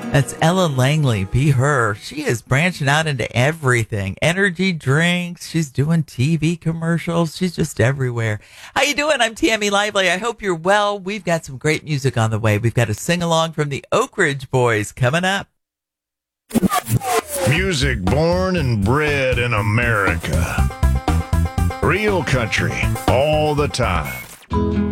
That's Ella Langley. Be her. She is branching out into everything. Energy drinks. She's doing TV commercials. She's just everywhere. How you doing? I'm Tammy Lively. I hope you're well. We've got some great music on the way. We've got a sing-along from the Oak Ridge Boys coming up. Music born and bred in America. Real country all the time.